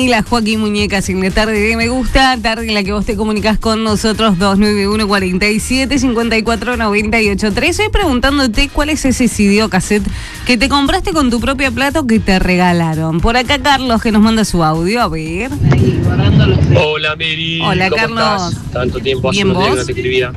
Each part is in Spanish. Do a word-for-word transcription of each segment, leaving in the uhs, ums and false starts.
Camila, Joaquín Muñecas en la tarde de Me Gusta, tarde en la que vos te comunicás con nosotros, dos nueve uno, cuatro siete, cinco cuatro, nueve ocho tres. Estoy preguntándote cuál es ese C D o cassette que te compraste con tu propia plata o que te regalaron. Por acá Carlos, que nos manda su audio, a ver. Hola Mary, Hola, ¿cómo Carlos. estás? Tanto tiempo, hace ¿Bien unos días vos? que no te escribía.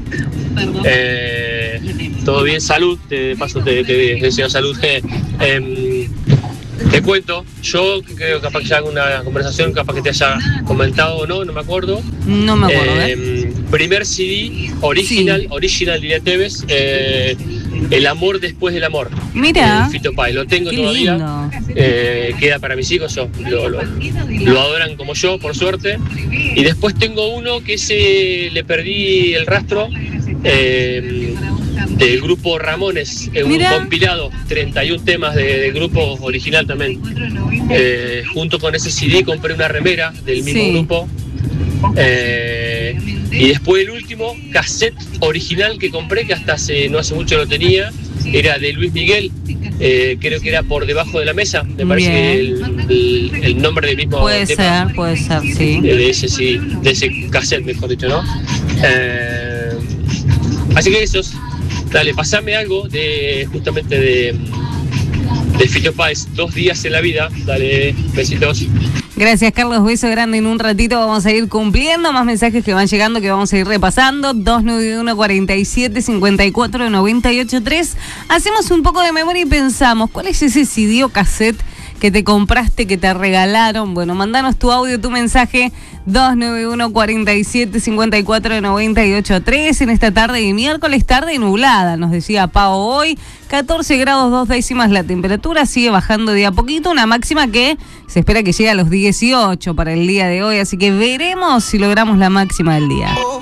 Eh, Todo bien, salud, de paso te, te deseo salud. Eh, eh, te cuento, yo creo que capaz que ya hago una conversación, capaz que te haya comentado o no, no me acuerdo. No me acuerdo, ¿eh? Eh, primer C D, original, Sí. original Lidia Tevez, eh, El amor después del amor. Mira. El Fito Páez, lo tengo Qué todavía. lindo. Eh, queda para mis hijos, yo, lo, lo, lo adoran como yo, por suerte. Y después tengo uno que ese le perdí el rastro, eh, del grupo Ramones, eh, un Mira. compilado, treinta y uno temas de- del grupo original también. Eh, junto con ese C D compré una remera del mismo Sí. grupo. Eh, y después el último cassette original que compré, que hasta hace, no hace mucho lo tenía, era de Luis Miguel, eh, creo que era Por debajo de la mesa, me parece que el, el, el nombre del mismo Puede tema, ser, puede ser, sí. eh, de ese sí, de ese cassette mejor dicho, ¿no? Eh, así que esos, dale, pasame algo de justamente de, de Fito Páez, Dos días en la vida, dale, besitos. Gracias, Carlos. Beso grande. En un ratito vamos a ir cumpliendo más mensajes que van llegando, que vamos a ir repasando. dos nueve uno, cuatro siete, cinco cuatro, nueve ocho tres. Hacemos un poco de memoria y pensamos, ¿cuál es ese C D o cassette que te compraste, que te regalaron? Bueno, mandanos tu audio, tu mensaje, dos nueve uno, cuatro siete, cinco cuatro, nueve ocho tres. En esta tarde de miércoles, tarde nublada, nos decía Pau hoy. catorce grados, dos décimas la temperatura, sigue bajando de a poquito, una máxima que se espera que llegue a los dieciocho para el día de hoy, así que veremos si logramos la máxima del día.